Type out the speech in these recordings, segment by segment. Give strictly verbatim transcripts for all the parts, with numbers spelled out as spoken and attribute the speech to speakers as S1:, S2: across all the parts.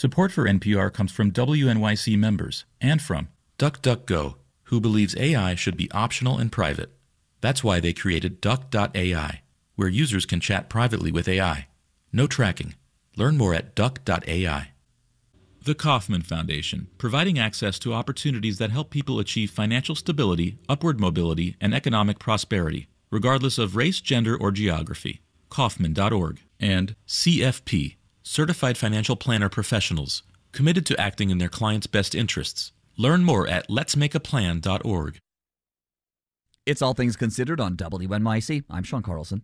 S1: Support for N P R comes from W N Y C members and from DuckDuckGo, who believes A I should be optional and private. That's why they created Duck dot A I, where users can chat privately with A I. No tracking. Learn more at Duck dot A I. The Kauffman Foundation, providing access to opportunities that help people achieve financial stability, upward mobility, and economic prosperity, regardless of race, gender, or geography. Kauffman dot org. And C F P, Certified Financial Planner Professionals, committed to acting in their clients' best interests. Learn more at lets make a plan dot org.
S2: It's All Things Considered on W N Y C. I'm Sean Carlson.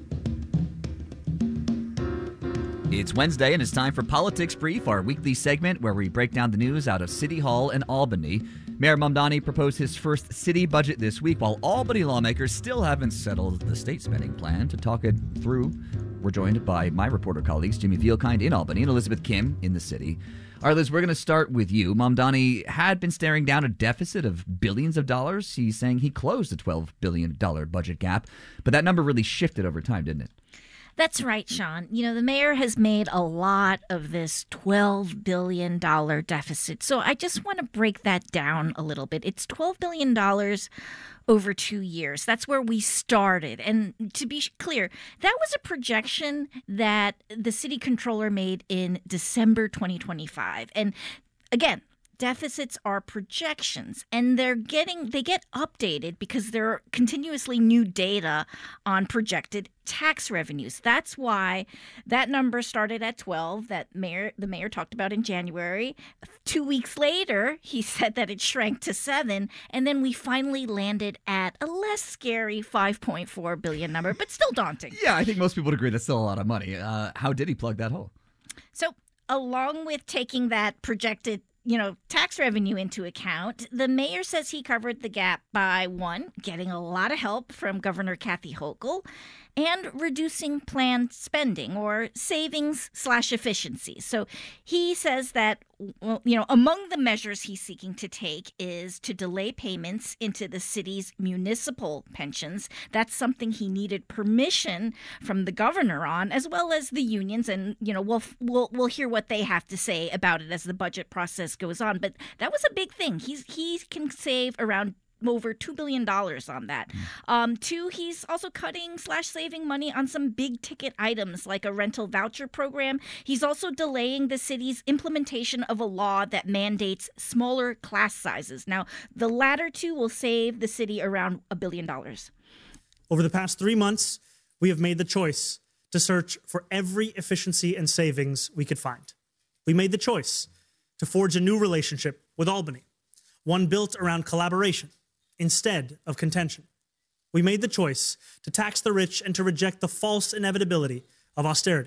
S2: It's Wednesday, and it's time for Politics Brief, our weekly segment where we break down the news out of City Hall in Albany. Mayor Mamdani proposed his first city budget this week, while Albany lawmakers still haven't settled the state spending plan. To talk it through, we're joined by my reporter colleagues, Jimmy Vielkind in Albany and Elizabeth Kim in the city. All right, Liz, we're going to start with you. Mamdani had been staring down a deficit of billions of dollars. He's saying he closed the twelve billion dollars budget gap, but that number really shifted over time, didn't it?
S3: That's right, Sean. You know, the mayor has made a lot of this twelve billion dollars deficit. So I just want to break that down a little bit. It's twelve billion dollars over two years. That's where we started. And to be clear, that was a projection that the city controller made in December twenty twenty-five. And again, deficits are projections, and they're getting they get updated because there are continuously new data on projected tax revenues. That's why that number started at twelve that mayor the mayor talked about in January. Two weeks later, he said that it shrank to seven, and then we finally landed at a less scary five point four billion number, but still daunting.
S2: Yeah, I think most people would agree that's still a lot of money. Uh, how did he plug that hole?
S3: So, along with taking that projected you know, tax revenue into account, the mayor says he covered the gap by, one, getting a lot of help from Governor Kathy Hochul, and reducing planned spending or savings slash efficiency. So he says that, well, you know, among the measures he's seeking to take is to delay payments into the city's municipal pensions. That's something he needed permission from the governor on, as well as the unions. And, you know, we'll we'll we'll hear what they have to say about it as the budget process goes on. But that was a big thing. He's he can save around over two billion dollars on that. Um, two, he's also cutting slash saving money on some big ticket items like a rental voucher program. He's also delaying the city's implementation of a law that mandates smaller class sizes. Now, the latter two will save the city around a billion dollars.
S4: Over the past three months, we have made the choice to search for every efficiency and savings we could find. We made the choice to forge a new relationship with Albany, one built around collaboration instead of contention. We made the choice to tax the rich and to reject the false inevitability of austerity.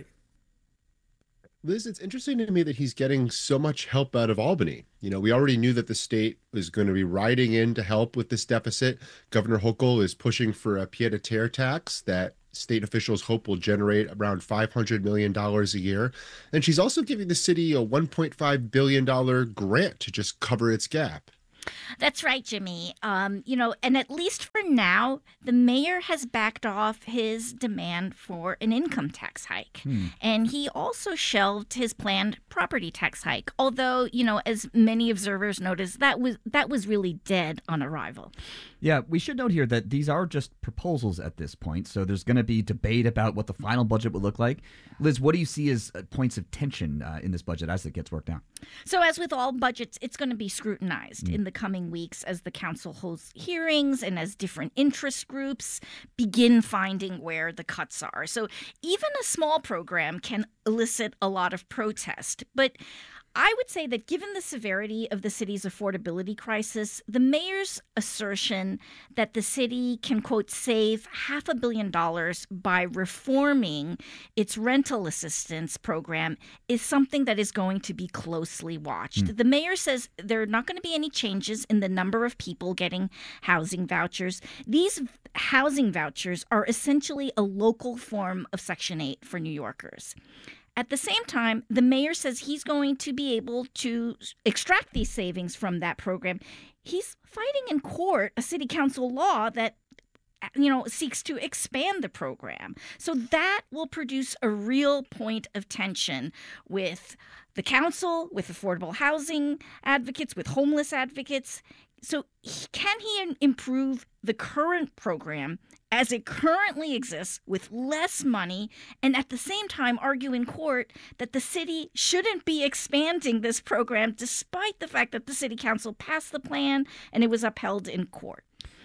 S5: Liz, it's interesting to me that he's getting so much help out of Albany. You know, we already knew that the state was going to be riding in to help with this deficit. Governor Hochul is pushing for a pied-à-terre tax that state officials hope will generate around five hundred million dollars a year. And she's also giving the city a one point five billion dollars grant to just cover its gap.
S3: That's right, Jimmy. Um, you know, and at least for now, the mayor has backed off his demand for an income tax hike. Hmm. And he also shelved his planned property tax hike. Although, you know, as many observers noticed, that was that was really dead on arrival.
S2: Yeah, we should note here that these are just proposals at this point, so there's going to be debate about what the final budget will look like. Liz, what do you see as points of tension uh, in this budget as it gets worked out?
S3: So as with all budgets, it's going to be scrutinized mm. in the coming weeks as the council holds hearings and as different interest groups begin finding where the cuts are. So even a small program can elicit a lot of protest, but I would say that given the severity of the city's affordability crisis, the mayor's assertion that the city can, quote, save half a billion dollars by reforming its rental assistance program is something that is going to be closely watched. Mm. The mayor says there are not going to be any changes in the number of people getting housing vouchers. These housing vouchers are essentially a local form of Section eight for New Yorkers. At the same time, the mayor says he's going to be able to extract these savings from that program. He's fighting in court a city council law that you know, seeks to expand the program. So that will produce a real point of tension with the council, with affordable housing advocates, with homeless advocates. So can he improve the current program as it currently exists with less money and at the same time argue in court that the city shouldn't be expanding this program despite the fact that the city council passed the plan and it was upheld in court?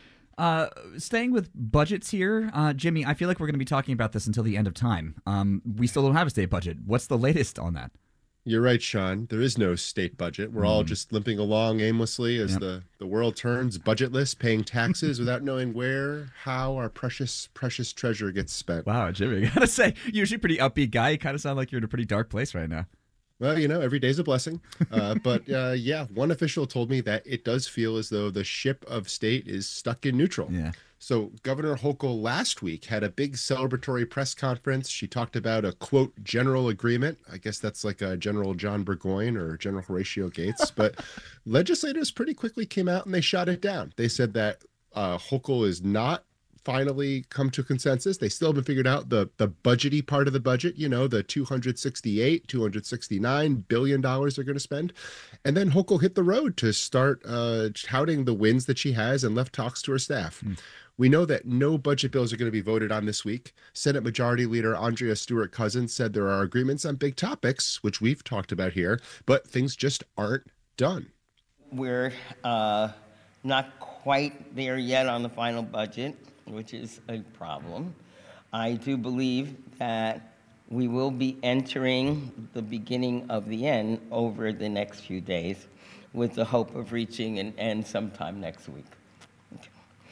S2: Uh, staying with budgets here, uh, Jimmy, I feel like we're going to be talking about this until the end of time. Um, we still don't have a state budget. What's the latest on that?
S5: You're right, Sean. There is no state budget. We're mm. all just limping along aimlessly as yep. the, the world turns budgetless, paying taxes without knowing where, how our precious, precious treasure gets spent.
S2: Wow, Jimmy, I gotta say, you're usually a pretty upbeat guy. You kind of sound like you're in a pretty dark place right now.
S5: Well, you know, every day's a blessing. Uh, but uh, yeah, one official told me that it does feel as though the ship of state is stuck in neutral.
S2: Yeah.
S5: So Governor Hochul last week had a big celebratory press conference. She talked about a, quote, general agreement. I guess that's like a General John Burgoyne or General Horatio Gates. But legislators pretty quickly came out and they shot it down. They said that uh, Hochul is not finally come to consensus. They still haven't figured out the the budgety part of the budget, you know, the two hundred sixty-eight, two hundred sixty-nine billion dollars they're going to spend. And then Hochul hit the road to start uh, touting the wins that she has and left talks to her staff. Mm. We know that no budget bills are going to be voted on this week. Senate Majority Leader Andrea Stewart-Cousins said there are agreements on big topics, which we've talked about here, but things just aren't done.
S6: We're uh, not quite there yet on the final budget, which is a problem. I do believe that we will be entering the beginning of the end over the next few days with the hope of reaching an end sometime next week. Okay.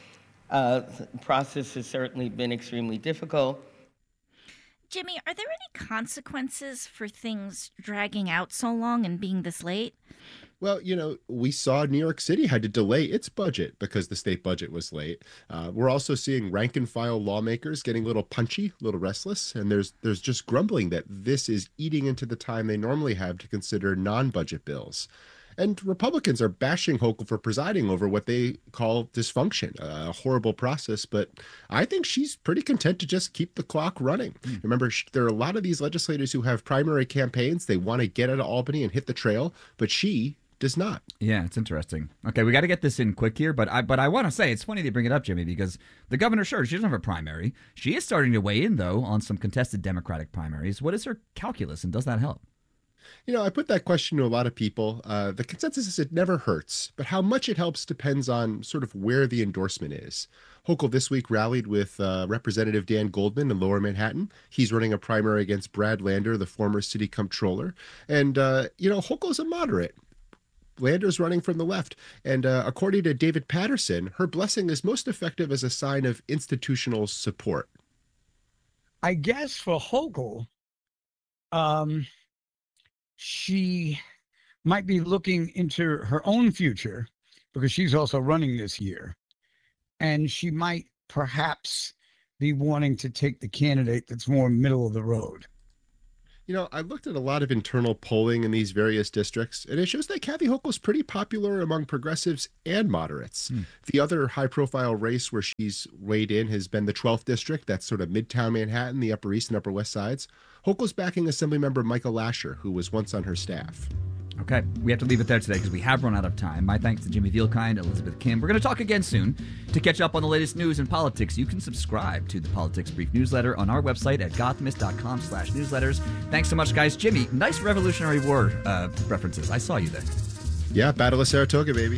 S6: Uh, the process has certainly been extremely difficult.
S3: Jimmy, are there any consequences for things dragging out so long and being this late?
S5: Well, you know, we saw New York City had to delay its budget because the state budget was late. Uh, we're also seeing rank and file lawmakers getting a little punchy, a little restless, and there's there's just grumbling that this is eating into the time they normally have to consider non-budget bills. And Republicans are bashing Hochul for presiding over what they call dysfunction, a horrible process. But I think she's pretty content to just keep the clock running. Mm. Remember, there are a lot of these legislators who have primary campaigns. They want to get out of Albany and hit the trail, but she does not.
S2: Yeah, it's interesting. Okay, we got to get this in quick here, but I but I want to say it's funny they bring it up, Jimmy, because the governor, sure, she doesn't have a primary. She is starting to weigh in, though, on some contested Democratic primaries. What is her calculus, and does that help?
S5: You know, I put that question to a lot of people. Uh, the consensus is it never hurts, but how much it helps depends on sort of where the endorsement is. Hochul this week rallied with uh, Representative Dan Goldman in Lower Manhattan. He's running a primary against Brad Lander, the former city comptroller. And, uh, you know, Hochul's a moderate. Lander's running from the left. And uh, according to David Patterson, her blessing is most effective as a sign of institutional support.
S7: I guess for Hochul, um, she might be looking into her own future because she's also running this year. And she might perhaps be wanting to take the candidate that's more middle of the road.
S5: You know, I looked at a lot of internal polling in these various districts, and it shows that Kathy Hochul's pretty popular among progressives and moderates. Hmm. The other high-profile race where she's weighed in has been the twelfth district. That's sort of Midtown Manhattan, the Upper East and Upper West Sides. Hochul's backing Assemblymember Michael Lasher, who was once on her staff.
S2: Okay, we have to leave it there today because we have run out of time. My thanks to Jimmy Vielkind, Elizabeth Kim. We're going to talk again soon. To catch up on the latest news and politics, you can subscribe to the Politics Brief newsletter on our website at gothamist.com slash newsletters. Thanks so much, guys. Jimmy, nice Revolutionary War uh, references. I saw you there.
S5: Yeah, Battle of Saratoga, baby.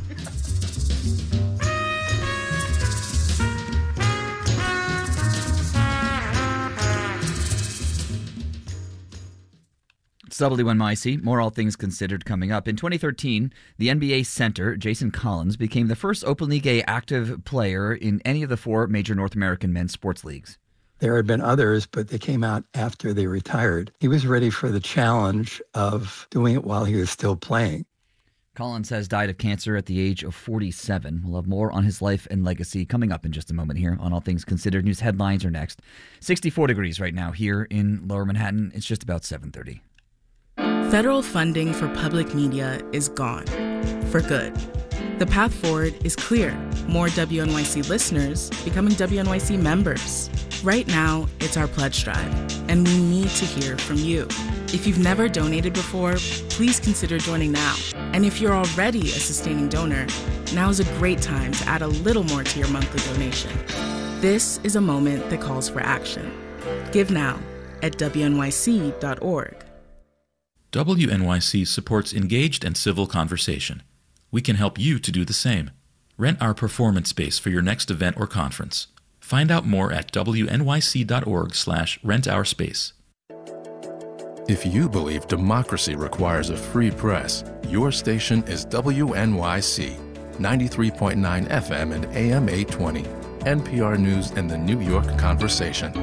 S2: It's W N Y C. More All Things Considered coming up. In twenty thirteen, the N B A center, Jason Collins, became the first openly gay active player in any of the four major North American men's sports leagues.
S8: There had been others, but they came out after they retired. He was ready for the challenge of doing it while he was still playing.
S2: Collins has died of cancer at the age of forty-seven. We'll have more on his life and legacy coming up in just a moment here on All Things Considered. News headlines are next. sixty-four degrees right now here in Lower Manhattan. It's just about seven thirty.
S9: Federal funding for public media is gone, for good. The The path forward is clear. More W N Y C listeners becoming W N Y C members. Right now, it's our pledge drive, and we need to hear from you. If you've never donated before, please consider joining now. And if you're already a sustaining donor, now is a great time to add a little more to your monthly donation. This is a moment that calls for action. Give now at W N Y C dot org.
S1: W N Y C supports engaged and civil conversation. We can help you to do the same. Rent our performance space for your next event or conference. Find out more at W N Y C dot org slash rent our space.
S10: If you believe democracy requires a free press, your station is W N Y C, ninety-three point nine F M and A M eight twenty, N P R News and the New York Conversation.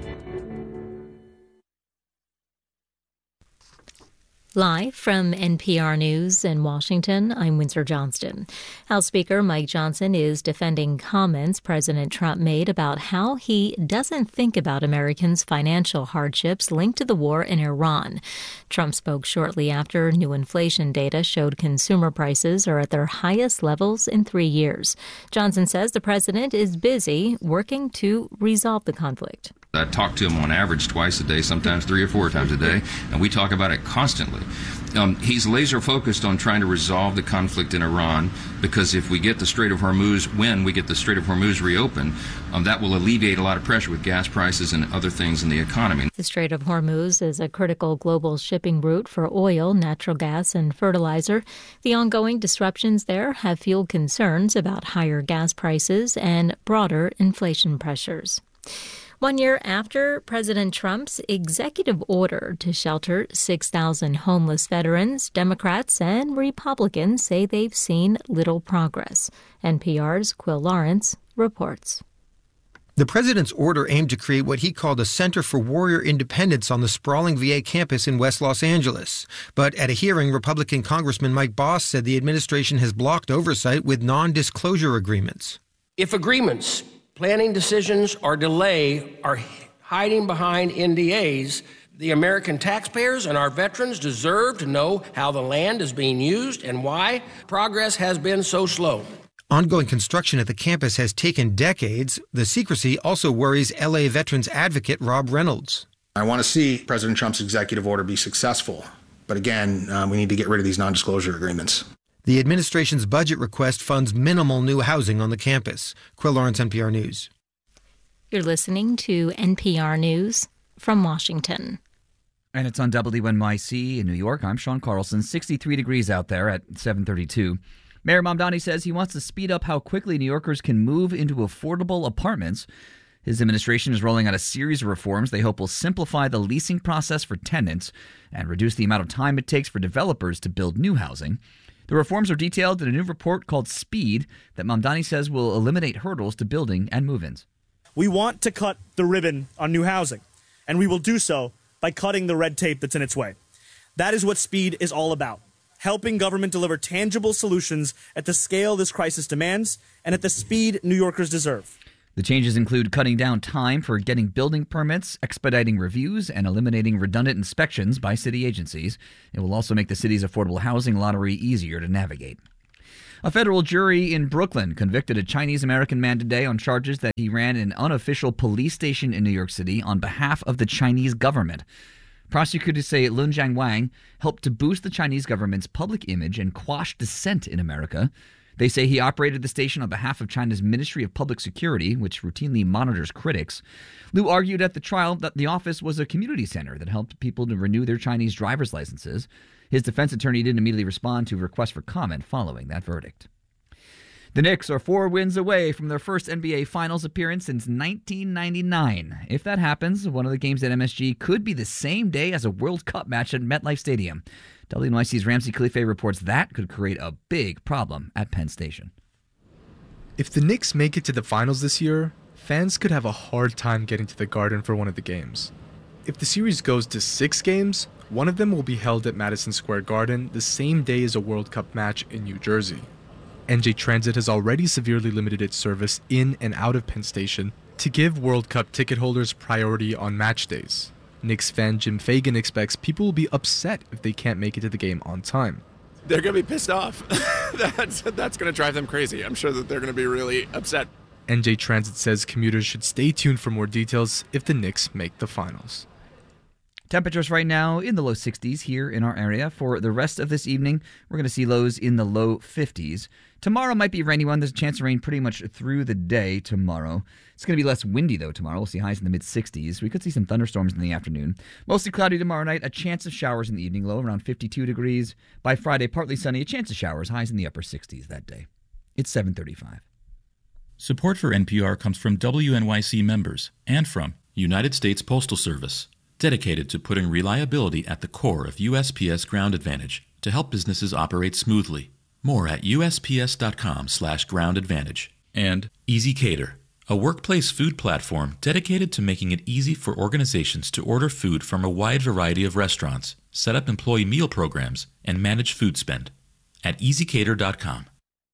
S11: Live from N P R News in Washington, I'm Windsor Johnston. House Speaker Mike Johnson is defending comments President Trump made about how he doesn't think about Americans' financial hardships linked to the war in Iran. Trump spoke shortly after new inflation data showed consumer prices are at their highest levels in three years. Johnson says the president is busy working to resolve the conflict.
S12: I talk to him on average twice a day, sometimes three or four times a day, and we talk about it constantly. Um, he's laser focused on trying to resolve the conflict in Iran, because if we get the Strait of Hormuz, when we get the Strait of Hormuz reopened, um, that will alleviate a lot of pressure with gas prices and other things in the economy.
S11: The Strait of Hormuz is a critical global shipping route for oil, natural gas, and fertilizer. The ongoing disruptions there have fueled concerns about higher gas prices and broader inflation pressures. One year after President Trump's executive order to shelter six thousand homeless veterans, Democrats and Republicans say they've seen little progress. N P R's Quill Lawrence reports.
S13: The president's order aimed to create what he called a Center for Warrior Independence on the sprawling V A campus in West Los Angeles. But at a hearing, Republican Congressman Mike Boss said the administration has blocked oversight with non-disclosure agreements.
S14: If agreements, planning decisions, or delay are hiding behind N D As, the American taxpayers and our veterans deserve to know how the land is being used and why progress has been so slow.
S13: Ongoing construction at the campus has taken decades. The secrecy also worries L A veterans advocate Rob Reynolds.
S15: I want to see President Trump's executive order be successful. But again, uh, we need to get rid of these non-disclosure agreements.
S13: The administration's budget request funds minimal new housing on the campus. Quill Lawrence, N P R News.
S11: You're listening to N P R News from Washington.
S2: And it's on W N Y C in New York. I'm Sean Carlson. sixty-three degrees out there at seven thirty-two. Mayor Mamdani says he wants to speed up how quickly New Yorkers can move into affordable apartments. His administration is rolling out a series of reforms they hope will simplify the leasing process for tenants and reduce the amount of time it takes for developers to build new housing. The reforms are detailed in a new report called Speed that Mamdani says will eliminate hurdles to building and move-ins.
S16: We want to cut the ribbon on new housing, and we will do so by cutting the red tape that's in its way. That is what Speed is all about, helping government deliver tangible solutions at the scale this crisis demands and at the speed New Yorkers deserve.
S2: The changes include cutting down time for getting building permits, expediting reviews, and eliminating redundant inspections by city agencies. It will also make the city's affordable housing lottery easier to navigate. A federal jury in Brooklyn convicted a Chinese-American man today on charges that he ran an unofficial police station in New York City on behalf of the Chinese government. Prosecutors say Lun Jiang Wang helped to boost the Chinese government's public image and quash dissent in America. They say he operated the station on behalf of China's Ministry of Public Security, which routinely monitors critics. Liu argued at the trial that the office was a community center that helped people to renew their Chinese driver's licenses. His defense attorney didn't immediately respond to requests for comment following that verdict. The Knicks are four wins away from their first N B A Finals appearance since nineteen ninety-nine. If that happens, one of the games at M S G could be the same day as a World Cup match at MetLife Stadium. W N Y C's Ramsey Khalife reports that could create a big problem at Penn Station.
S17: If the Knicks make it to the finals this year, fans could have a hard time getting to the Garden for one of the games. If the series goes to six games, one of them will be held at Madison Square Garden the same day as a World Cup match in New Jersey. N J Transit has already severely limited its service in and out of Penn Station to give World Cup ticket holders priority on match days. Knicks fan Jim Fagan expects people will be upset if they can't make it to the game on time.
S18: They're going to be pissed off. that's that's going to drive them crazy. I'm sure that they're going to be really upset.
S17: N J Transit says commuters should stay tuned for more details if the Knicks make the finals.
S2: Temperatures right now in the low sixties here in our area. For the rest of this evening, we're going to see lows in the low fifties. Tomorrow might be a rainy one. There's a chance of rain pretty much through the day tomorrow. It's going to be less windy, though, tomorrow. We'll see highs in the mid-sixties. We could see some thunderstorms in the afternoon. Mostly cloudy tomorrow night. A chance of showers in the evening, low around fifty-two degrees. By Friday, partly sunny. A chance of showers, highs in the upper sixties that day. It's seven thirty-five.
S1: Support for N P R comes from W N Y C members and from United States Postal Service, dedicated to putting reliability at the core of U S P S Ground Advantage to help businesses operate smoothly. More at U S P S dot com slash ground advantage. And Easy Cater, a workplace food platform dedicated to making it easy for organizations to order food from a wide variety of restaurants, set up employee meal programs, and manage food spend. At easy cater dot com.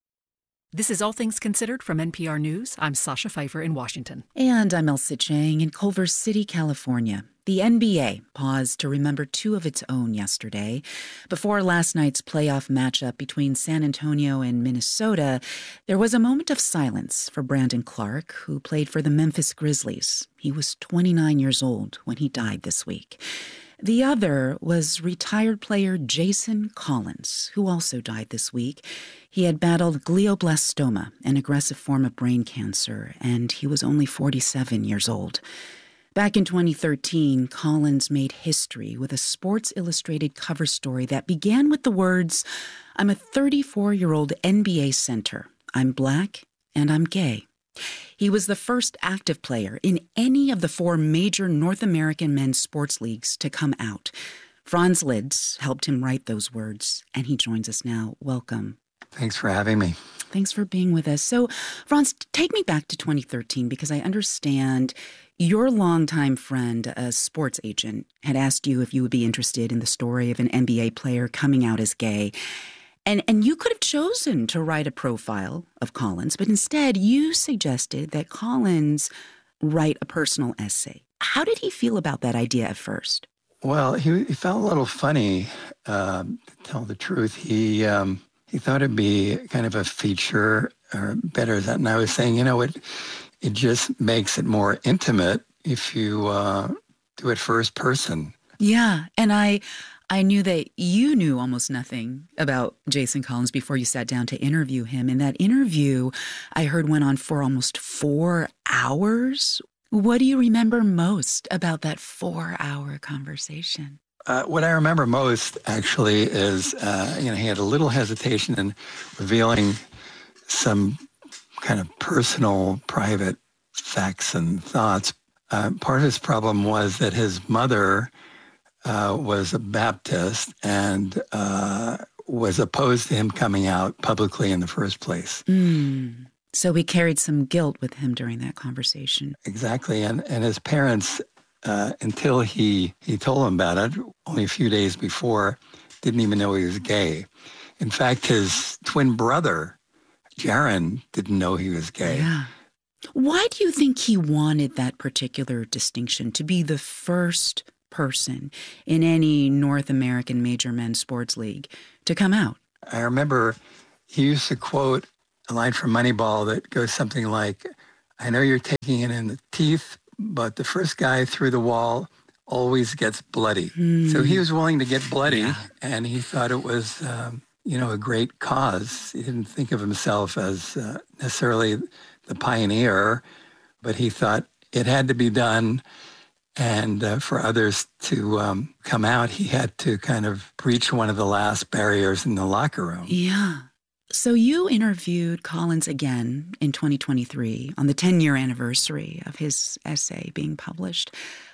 S19: This is All Things Considered from N P R News. I'm Sasha Pfeiffer in Washington.
S20: And I'm Elsa Chang in Culver City, California. The N B A paused to remember two of its own yesterday. Before last night's playoff matchup between San Antonio and Minnesota, there was a moment of silence for Brandon Clark, who played for the Memphis Grizzlies. He was twenty-nine years old when he died this week. The other was retired player Jason Collins, who also died this week. He had battled glioblastoma, an aggressive form of brain cancer, and he was only forty-seven years old. Back in twenty thirteen, Collins made history with a Sports Illustrated cover story that began with the words, "I'm a thirty-four-year-old N B A center. I'm black and I'm gay." He was the first active player in any of the four major North American men's sports leagues to come out. Franz Lids helped him write those words, and he joins us now. Welcome.
S8: Thanks for having me.
S20: Thanks for being with us. So, Franz, take me back to twenty thirteen, because I understand your longtime friend, a sports agent, had asked you if you would be interested in the story of an N B A player coming out as gay. And and you could have chosen to write a profile of Collins, but instead you suggested that Collins write a personal essay. How did he feel about that idea at first?
S8: Well, he, he felt a little funny, uh, to tell the truth. He um, he thought it'd be kind of a feature or better than I was saying, you know, it, it just makes it more intimate if you uh, do it first person.
S20: Yeah, and I... I knew that you knew almost nothing about Jason Collins before you sat down to interview him. And that interview, I heard, went on for almost four hours. What do you remember most about that four-hour conversation?
S8: Uh, what I remember most, actually, is, uh, you know, he had a little hesitation in revealing some kind of personal, private facts and thoughts. Uh, part of his problem was that his mother Uh, was a Baptist and uh, was opposed to him coming out publicly in the first place.
S20: Mm. So he carried some guilt with him during that conversation.
S8: Exactly. And, and his parents, uh, until he, he told them about it, only a few days before, didn't even know he was gay. In fact, his twin brother, Jaron, didn't know he was gay.
S20: Yeah. Why do you think he wanted that particular distinction, to be the first person in any North American major men's sports league to come out?
S8: I remember he used to quote a line from Moneyball that goes something like, "I know you're taking it in the teeth, but the first guy through the wall always gets bloody." Mm. So he was willing to get bloody, yeah. And he thought it was, um, you know, a great cause. He didn't think of himself as uh, necessarily the pioneer, but he thought it had to be done. And uh, for others to um, come out, he had to kind of breach one of the last barriers in the locker room.
S20: Yeah. So you interviewed Collins again in twenty twenty-three on the ten-year anniversary of his essay being published.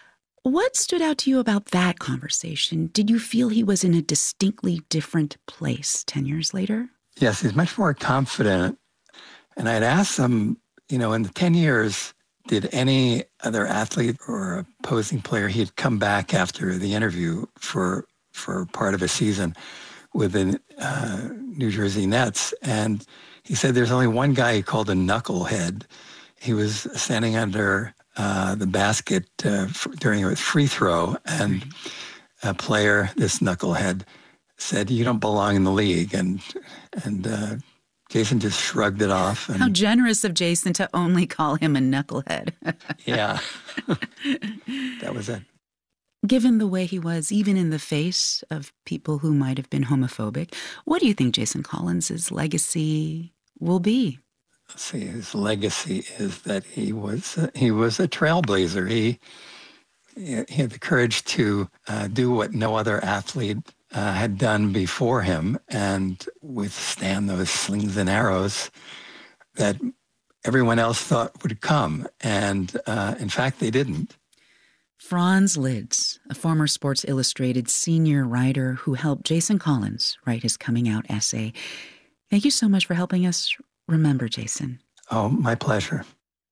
S20: What stood out to you about that conversation? Did you feel he was in a distinctly different place ten years later?
S8: Yes, he's much more confident. And I'd asked him, you know, in the ten years, did any other athlete or opposing player, he'd come back after the interview for for part of a season with the uh, New Jersey Nets. And he said there's only one guy he called a knucklehead. He was standing under uh, the basket uh, for, during a free throw, and a player, this knucklehead, said, "You don't belong in the league," and and uh, Jason just shrugged it off. And,
S20: how generous of Jason to only call him a knucklehead.
S8: yeah, that was it.
S20: Given the way he was, even in the face of people who might have been homophobic, what do you think Jason Collins' legacy will be?
S8: Let's see, his legacy is that he was uh, he was a trailblazer. He he had the courage to uh, do what no other athlete uh, had done before him and withstand those slings and arrows that everyone else thought would come. And uh, in fact, they didn't.
S20: Franz Lids, a former Sports Illustrated senior writer who helped Jason Collins write his coming out essay. Thank you so much for helping us remember Jason.
S8: Oh, my pleasure.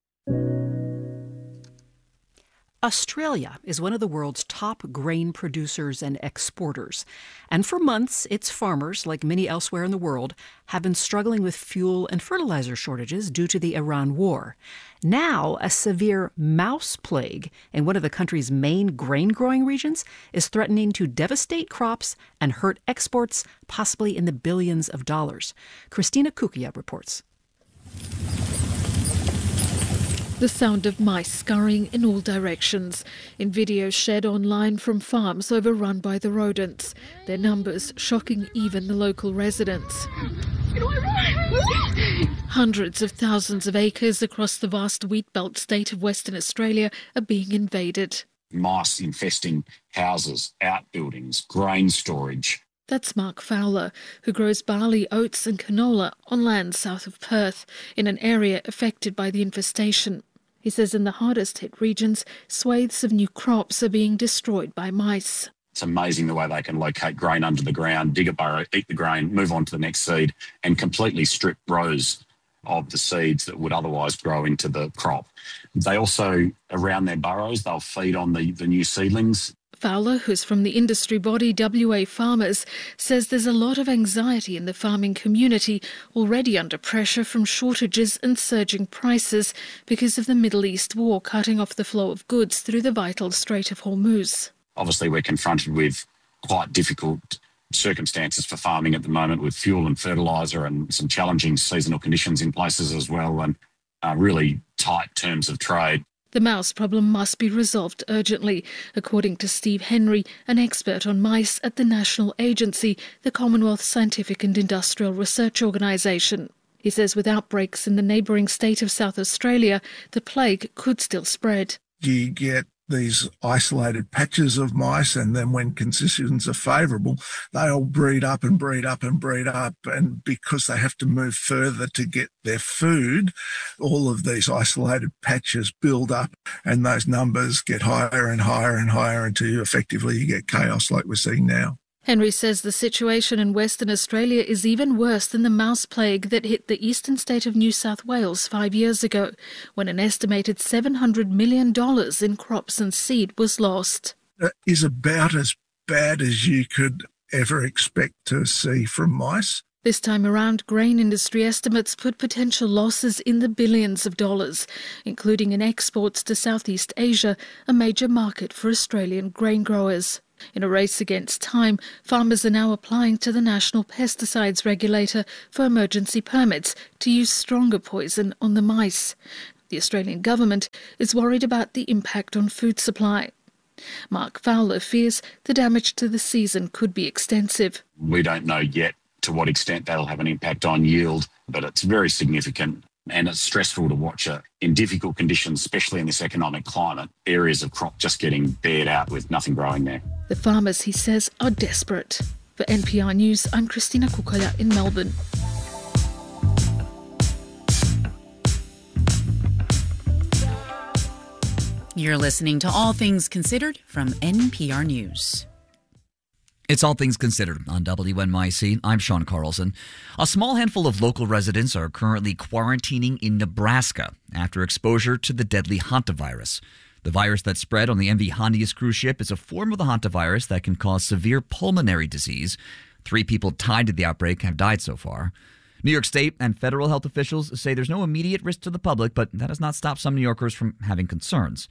S19: Australia is one of the world's top grain producers and exporters. And for months, its farmers, like many elsewhere in the world, have been struggling with fuel and fertilizer shortages due to the Iran war. Now, a severe mouse plague in one of the country's main grain-growing regions is threatening to devastate crops and hurt exports, possibly in the billions of dollars. Christina Kukia reports.
S21: The sound of mice scurrying in all directions in videos shared online from farms overrun by the rodents, their numbers shocking even the local residents. Hundreds of thousands of acres across the vast wheat belt state of Western Australia are being invaded.
S22: Mice infesting houses, outbuildings, grain storage.
S21: That's Mark Fowler, who grows barley, oats and canola on land south of Perth, in an area affected by the infestation. He says in the hardest-hit regions, swathes of new crops are being destroyed by mice.
S22: It's amazing the way they can locate grain under the ground, dig a burrow, eat the grain, move on to the next seed, and completely strip rows of the seeds that would otherwise grow into the crop. They also, around their burrows, they'll feed on the, the new seedlings.
S21: Fowler, who's from the industry body W A Farmers, says there's a lot of anxiety in the farming community, already under pressure from shortages and surging prices because of the Middle East war cutting off the flow of goods through the vital Strait of Hormuz.
S22: Obviously, we're confronted with quite difficult circumstances for farming at the moment, with fuel and fertiliser and some challenging seasonal conditions in places as well, and uh, really tight terms of trade.
S21: The mouse problem must be resolved urgently, according to Steve Henry, an expert on mice at the National Agency, the Commonwealth Scientific and Industrial Research Organisation. He says with outbreaks in the neighbouring state of South Australia, the plague could still spread.
S23: You get these isolated patches of mice, and then when conditions are favourable, they all breed up and breed up and breed up. And because they have to move further to get their food, all of these isolated patches build up, and those numbers get higher and higher and higher until effectively you get chaos like we're seeing now.
S21: Henry says the situation in Western Australia is even worse than the mouse plague that hit the eastern state of New South Wales five years ago, when an estimated seven hundred million dollars in crops and seed was lost.
S23: It is about as bad as you could ever expect to see from mice.
S21: This time around, grain industry estimates put potential losses in the billions of dollars, including in exports to Southeast Asia, a major market for Australian grain growers. In a race against time, farmers are now applying to the National Pesticides Regulator for emergency permits to use stronger poison on the mice. The Australian government is worried about the impact on food supply. Mark Fowler fears the damage to the season could be extensive.
S22: We don't know yet to what extent that'll have an impact on yield, but it's very significant. And it's stressful to watch it in difficult conditions, especially in this economic climate, areas of crop just getting bared out with nothing growing there.
S21: The farmers, he says, are desperate. For N P R News, I'm Christina Kukoya in Melbourne.
S20: You're listening to All Things Considered from N P R News.
S2: It's All Things Considered on W N Y C. I'm Sean Carlson. A small handful of local residents are currently quarantining in Nebraska after exposure to the deadly hantavirus. The virus that spread on the M V Hondius cruise ship is a form of the hantavirus that can cause severe pulmonary disease. Three people tied to the outbreak have died so far. New York State and federal health officials say there's no immediate risk to the public, but that has not stopped some New Yorkers from having concerns.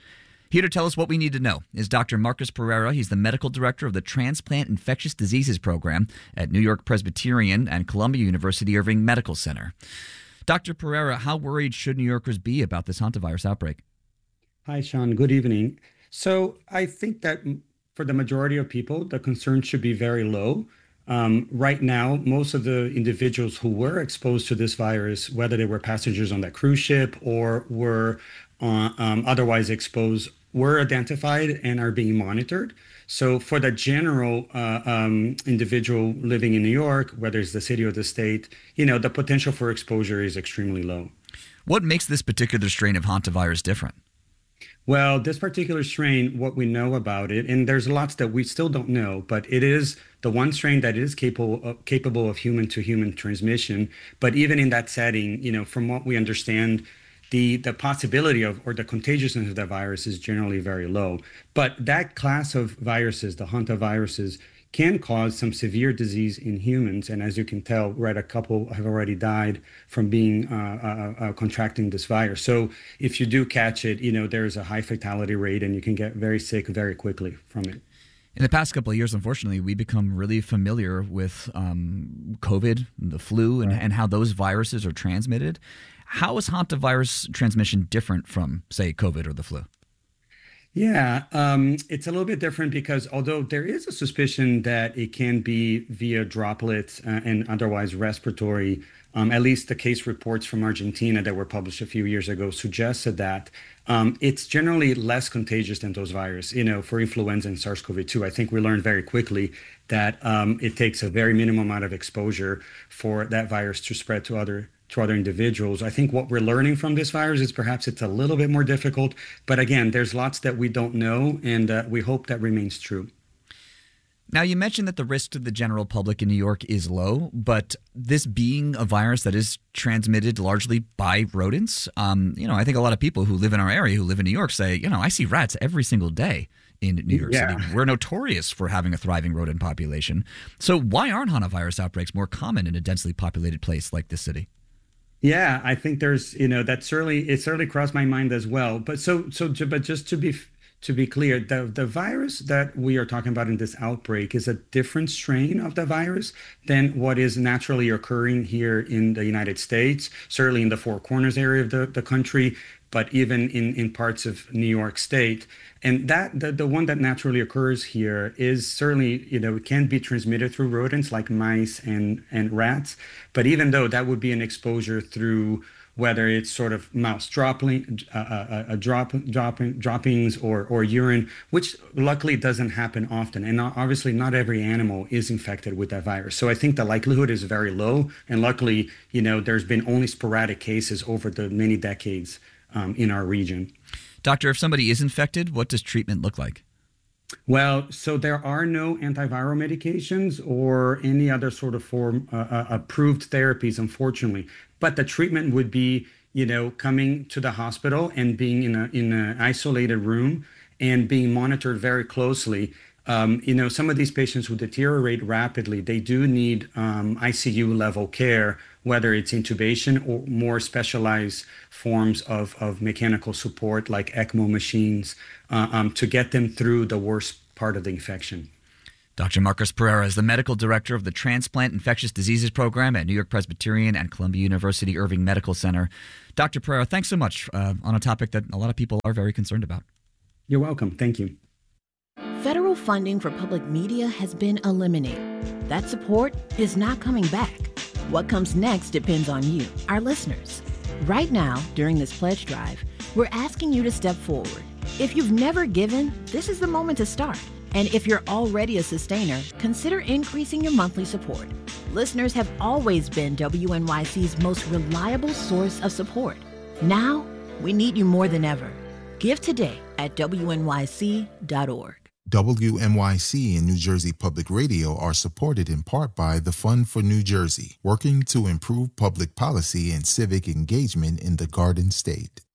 S2: Here to tell us what we need to know is Doctor Marcus Pereira. He's the medical director of the Transplant Infectious Diseases Program at New York Presbyterian and Columbia University Irving Medical Center. Doctor Pereira, how worried should New Yorkers be about this hantavirus outbreak?
S3: Hi, Sean. Good evening. So I think that for the majority of people, the concern should be very low. Um, right now, most of the individuals who were exposed to this virus, whether they were passengers on that cruise ship or were uh, um, otherwise exposed, were identified and are being monitored. So for the general uh, um, individual living in New York, whether it's the city or the state, you know, the potential for exposure is extremely low.
S2: What makes this particular strain of hantavirus different?
S3: Well, this particular strain, what we know about it, and there's lots that we still don't know, but it is the one strain that is capable of, capable of human-to-human transmission. But even in that setting, you know, from what we understand, the the possibility of or the contagiousness of the virus is generally very low. But that class of viruses, the hantaviruses, can cause some severe disease in humans. And as you can tell, right, a couple have already died from being uh, uh, uh, contracting this virus. So if you do catch it, you know, there's a high fatality rate and you can get very sick very quickly from it.
S2: In the past couple of years, unfortunately, we become really familiar with um, COVID, the flu, and, right. and how those viruses are transmitted. How is hantavirus transmission different from, say, COVID or the flu?
S3: Yeah, um, it's a little bit different because although there is a suspicion that it can be via droplets uh, and otherwise respiratory, um, at least the case reports from Argentina that were published a few years ago suggested that um, it's generally less contagious than those viruses. You know, for influenza and SARS-C o V two, I think we learned very quickly that um, it takes a very minimum amount of exposure for that virus to spread to other to other individuals. I think what we're learning from this virus is perhaps it's a little bit more difficult, but again, there's lots that we don't know, and uh, we hope that remains true.
S2: Now, you mentioned that the risk to the general public in New York is low, but this being a virus that is transmitted largely by rodents, um, you know, I think a lot of people who live in our area, who live in New York, say, you know, I see rats every single day in New York
S3: Yeah.
S2: City. We're notorious for having a thriving rodent population. So why aren't hantavirus outbreaks more common in a densely populated place like this city?
S3: Yeah, I think there's, you know, that certainly, it certainly crossed my mind as well. But so, so, to, but just to be, to be clear, the, the virus that we are talking about in this outbreak is a different strain of the virus than what is naturally occurring here in the United States, certainly in the Four Corners area of the, the country, but even in, in parts of New York State. And that the, the one that naturally occurs here is certainly, you know, it can be transmitted through rodents like mice and, and rats. But even though that would be an exposure through whether it's sort of mouse dropping, uh, uh, uh, drop, dropping, droppings or, or urine, which luckily doesn't happen often. And obviously not every animal is infected with that virus. So I think the likelihood is very low. And luckily, you know, there's been only sporadic cases over the many decades um, in our region.
S2: Doctor, if somebody is infected, what does treatment look like?
S3: Well, so there are no antiviral medications or any other sort of form uh, uh, approved therapies, unfortunately. But the treatment would be, you know, coming to the hospital and being in a in an isolated room and being monitored very closely. Um, you know, some of these patients who deteriorate rapidly, they do need um, I C U level care, whether it's intubation or more specialized forms of, of mechanical support like ECMO machines uh, um, to get them through the worst part of the infection.
S2: Doctor Marcus Pereira is the medical director of the Transplant Infectious Diseases Program at New York Presbyterian and Columbia University Irving Medical Center. Doctor Pereira, thanks so much uh, on a topic that a lot of people are very concerned about.
S3: You're welcome. Thank you.
S4: Federal funding for public media has been eliminated. That support is not coming back. What comes next depends on you, our listeners. Right now, during this pledge drive, we're asking you to step forward. If you've never given, this is the moment to start. And if you're already a sustainer, consider increasing your monthly support. Listeners have always been W N Y C's most reliable source of support. Now, we need you more than ever. Give today at W N Y C dot org.
S6: W N Y C and New Jersey Public Radio are supported in part by the Fund for New Jersey, working to improve public policy and civic engagement in the Garden State.